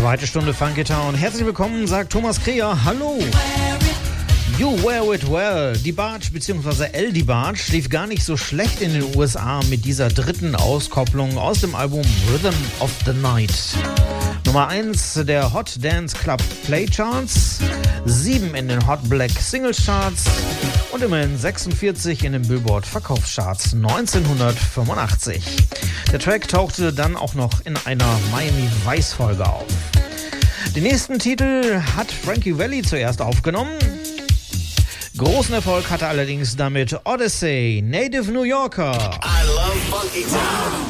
Zweite Stunde Funky Town. Herzlich willkommen, sagt Thomas Kreher. Hallo. You Wear It Well. DeBarge bzw. El DeBarge lief gar nicht so schlecht in den USA mit dieser dritten Auskopplung aus dem Album Rhythm of the Night. Nummer 1 der Hot Dance Club Playcharts, 7 in den Hot Black Singles Charts und immerhin 46 in den Billboard Verkaufscharts 1985. Der Track tauchte dann auch noch in einer Miami Vice Folge auf. Den nächsten Titel hat Frankie Valli zuerst aufgenommen. Großen Erfolg hatte allerdings damit Odyssey, Native New Yorker. I love Funky Town.